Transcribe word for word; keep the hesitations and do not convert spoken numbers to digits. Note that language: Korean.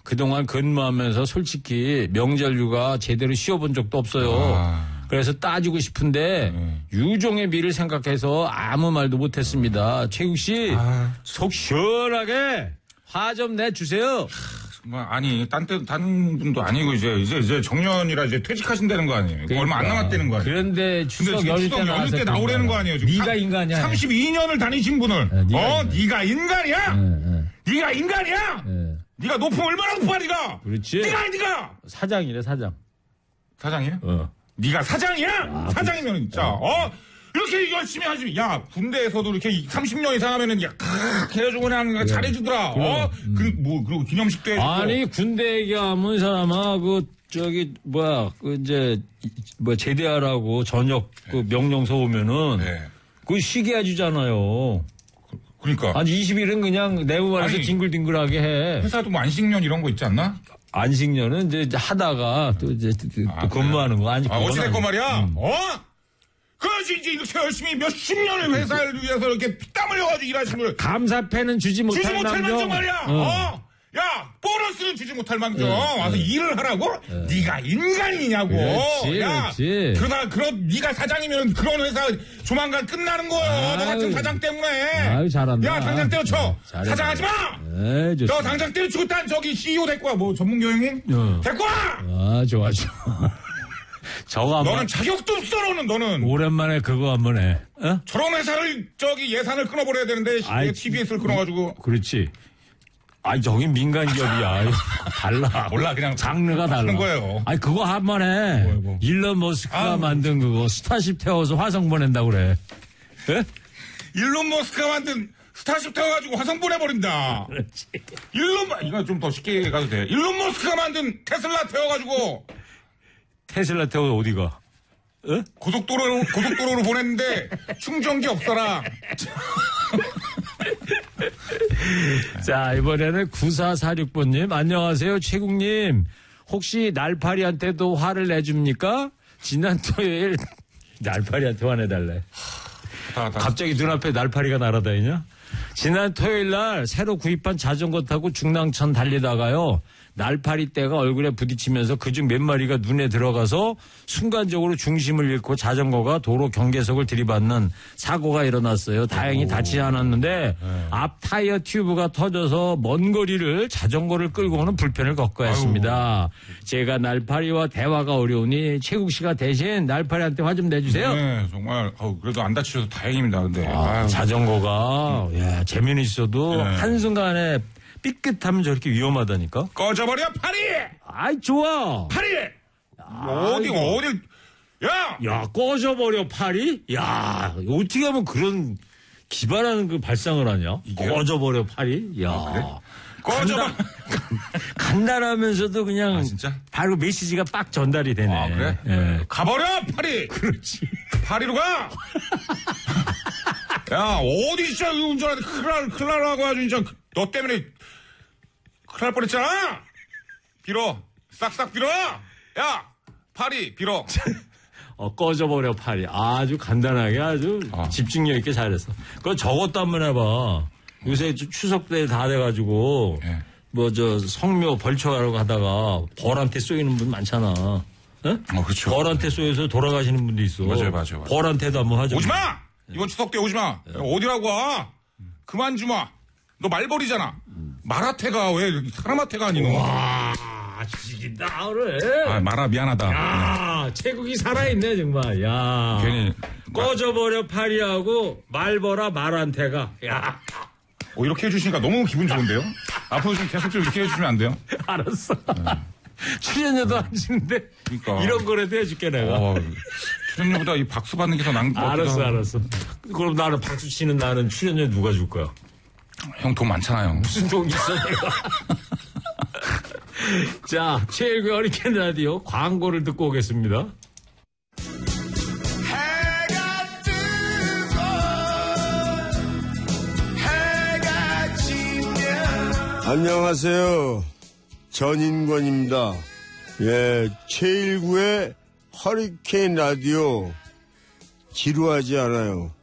그동안 근무하면서 솔직히 명절휴가 제대로 쉬어본 적도 없어요. 아. 그래서 따지고 싶은데 네. 유종의 미를 생각해서 아무 말도 못했습니다. 최국 씨, 아. 속 시원하게 화 좀 내주세요. 뭐 아니 딴 때 딴 분도 아니고 이제 이제 이제 정년이라 이제 퇴직하신다는 거 아니에요? 그러니까. 얼마 안 남았다는 거 아니에요? 그런데 추석 근데 연휴 추석 때, 연휴 때 나오라는 거 아니에요? 지금 네가 인간이야. 삼십이 년을 다니신 분을 네, 네가 어 인간. 네가 인간이야? 네, 네. 네가 인간이야? 네. 네가 높으면 얼마나 높아 네가? 그렇지. 네가 네가 사장이래 사장. 사장이야? 어. 네가 사장이야? 아, 사장이면 진짜 어 이렇게 열심히 하지. 야 군대에서도 이렇게 삼십 년 이상 하면은 야 크으 해가지고 그냥 그래. 잘해주더라. 어? 음. 그 뭐 그리고 기념식도 해주고. 아니 군대 얘기하면 사람아 그 저기 뭐야 그 이제 뭐 제대하라고 저녁 그 명령서 오면은 네. 그 쉬게 해주잖아요. 그러니까 아니 이십 일은 그냥 내부반에서 아니, 징글징글하게 해. 회사도 뭐 안식년 이런 거 있지 않나? 안식년은 이제 하다가 또 이제 또 아, 근무하는 거 아니. 아, 어찌됐건 말이야. 음. 어? 그래서 이제 이렇게 열심히 몇십 년을 회사를 위해서 이렇게 피땀 흘려가지고 일하시는 걸 감사패는 주지 못할 주지 못할 망정. 망정 말이야. 어. 어? 야, 보너스는 주지 못할 망정. 네, 와서 네. 일을 하라고? 네가 인간이냐고. 그렇지, 야, 그렇지. 그러다 그런 네가 사장이면 그런 회사 조만간 끝나는 거야. 너 같은 아유. 사장 때문에. 아유, 잘한다. 야, 당장 때려쳐. 네, 잘해. 사장하지 마. 네, 좋습니다. 너 당장 때려치고 딴 저기 씨이오 데리고 와. 뭐 전문 교육인? 어. 데리고 와. 아, 좋아, 좋아. 저거 한번 너는 자격도 없어. 너는 너는. 오랜만에 그거 한번 해. 어? 저런 회사를 저기 예산을 끊어버려야 되는데 아이, 티비에스를 끊어가지고. 그렇지. 아니, 저긴 민간기업이야. 달라. 몰라, 그냥 장르가 달라. 하는 거예요. 아니, 그거 한번 해. 뭐야, 뭐. 일론 머스크가 아, 만든 그거 스타쉽 태워서 화성 보낸다고 그래. 예? 일론 머스크가 만든 스타쉽 태워가지고 화성 보내버린다. 그렇지. 일론, 마- 이거 좀 더 쉽게 가도 돼. 일론 머스크가 만든 테슬라 태워가지고 테슬라 태워서 어디가? 어? 고속도로로, 고속도로로 보냈는데 충전기 없어라. 자, 이번에는 구사사육 번님. 안녕하세요, 최국님. 혹시 날파리한테도 화를 내줍니까? 지난 토요일 날파리한테 화내달래. 다, 다. 갑자기 눈앞에 날파리가 날아다니냐? 지난 토요일 날 새로 구입한 자전거 타고 중랑천 달리다가요. 날파리 떼가 얼굴에 부딪히면서 그중 몇 마리가 눈에 들어가서 순간적으로 중심을 잃고 자전거가 도로 경계석을 들이받는 사고가 일어났어요. 다행히 오. 다치지 않았는데 네. 앞 타이어 튜브가 터져서 먼 거리를 자전거를 끌고 오는 불편을 겪어야 했습니다. 제가 날파리와 대화가 어려우니 최국 씨가 대신 날파리한테 화 좀 내주세요. 네, 정말 어우, 그래도 안 다치셔서 다행입니다. 근데 아, 아유, 자전거가 야, 재미는 있어도 네. 한순간에 삐끗하면 저렇게 위험하다니까. 꺼져버려 파리! 아이 좋아. 파리! 어디 어디? 야! 야 꺼져버려 팔이. 야 어떻게 하면 그런 기발한 그 발상을 하냐. 이게요? 꺼져버려 팔이. 야 그래? 꺼져버. 간단, 간단하면서도 그냥 아, 진짜? 바로 메시지가 빡 전달이 되네. 아, 그래? 예. 가버려 파리! 그렇지. 파리로 가! 야, 어디 진짜 운전하는데 큰일 날, 큰일 날라고 아주 진짜 너 때문에 큰일 날 뻔했잖아! 빌어. 싹싹 빌어! 야! 파리, 빌어. 어, 꺼져버려 팔이. 아주 간단하게 아주 아. 집중력 있게 잘했어. 그거 저것도 한번 해봐. 요새 추석 때 다 돼가지고 예. 뭐 저 성묘 벌초하러 가다가 벌한테 쏘이는 분 많잖아. 어? 어, 그렇죠. 벌한테 쏘여서 돌아가시는 분도 있어. 맞아요, 맞아요, 맞아요. 벌한테도 한번 하죠. 오지 마! 이번 추석 때 오지 마! 어디라고 와? 그만 좀 와. 너 말벌이잖아. 말하태가 왜 사람한테가 아니 너? 와, 죽인다 그래. 아, 말아 미안하다. 야, 최국이 살아있네 정말. 야, 괜히 꺼져버려 파리하고 말벌아 말한테가. 야, 어, 이렇게 해주시니까 너무 기분 좋은데요? 앞으로 좀 계속 좀 이렇게 해주시면 안 돼요? 알았어. 출연료도 안 주는데 그러니까. 이런 거라도 해줄게 내가. 어, 출연료보다 이 박수 받는 게 더 나은 것 같기도 알았어, 하고. 알았어. 그럼 나는 박수 치는 나는 출연료 누가 줄 거야? 형 돈 많잖아요. 무슨 돈 있어 내가. 자, 최일구 허리케인 라디오 광고를 듣고 오겠습니다. 해가 뜨고 해가 지면 안녕하세요. 전인권입니다. 예, 최일구의 허리케인 라디오 지루하지 않아요.